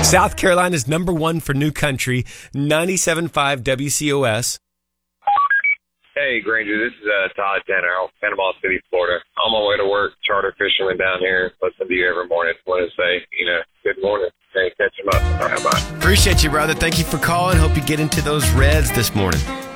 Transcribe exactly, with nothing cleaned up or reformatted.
South Carolina's number one for new country, ninety-seven point five W C O S. Hey, Granger, this is uh, Todd Tanner out of Panama City, Florida. On my way to work, charter fisherman down here. Listen to you every morning. Want to say, you know, good morning. Hey, catch them up. All right, bye. Appreciate you, brother. Thank you for calling. Hope you get into those reds this morning.